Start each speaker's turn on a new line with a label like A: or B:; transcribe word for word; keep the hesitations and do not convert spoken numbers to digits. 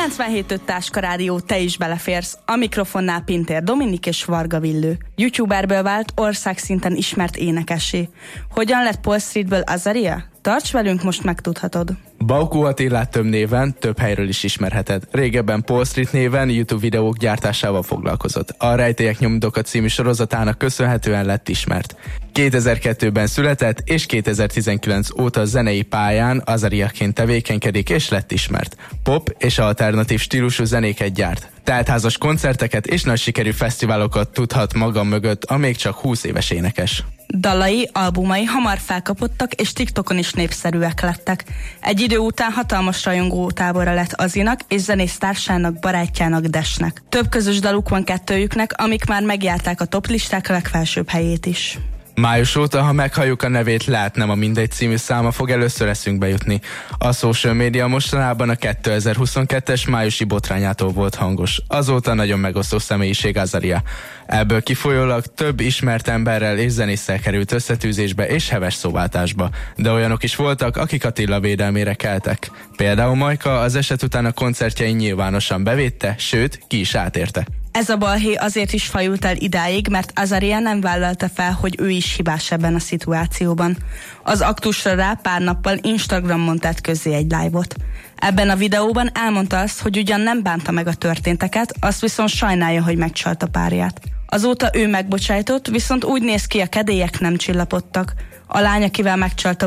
A: kilencvenhét öt Táska Rádió, te is beleférsz. A mikrofonnál Pintér Dominik és Varga Villő. YouTuberből vált országszinten ismert énekessé. Hogyan lett Paul Streetből Azaria? Tarts velünk, most megtudhatod.
B: Baukó Attilát több néven, több helyről is ismerheted. Régebben Paul Street néven YouTube videók gyártásával foglalkozott. A Rejtélyek Nyomdoka című sorozatának köszönhetően lett ismert. kétezer-kettőben született, és kétezer-tizenkilenc óta zenei pályán Azariaként tevékenykedik, és lett ismert. Pop és alternatív stílusú zenéket gyárt. Teltházas koncerteket és nagy sikerű fesztiválokat tudhat maga mögött a még csak húsz éves énekes.
A: Dalai, albumai hamar felkapottak, és TikTokon is népszerűek lettek. Egy idő után hatalmas rajongótábora lett Azinak és zenésztársának, barátjának, Desnek. Több közös daluk van kettőjüknek, amik már megjárták a toplisták legfelsőbb helyét is.
B: Május óta, ha meghalljuk a nevét, lehet nem a Mindegy című száma fog először eszünkbe jutni. A social media mostanában a kétezer-huszonkettes májusi botrányától volt hangos. Azóta nagyon megosztó személyiség Azaria. Ebből kifolyólag több ismert emberrel és zenésszel került összetűzésbe és heves szóváltásba. De olyanok is voltak, akik Attila védelmére keltek. Például Majka az eset után a koncertjein nyilvánosan bevédte, sőt, ki is átérte.
A: Ez a balhé azért is fajult el idáig, mert Azaria nem vállalta fel, hogy ő is hibás ebben a szituációban. Az aktusra rá pár nappal Instagramon tett közzé egy live-ot. Ebben a videóban elmondta azt, hogy ugyan nem bánta meg a történteket, azt viszont sajnálja, hogy megcsalta párját. Azóta ő megbocsájtott, viszont úgy néz ki, a kedélyek nem csillapodtak. A lány, akivel megcsalta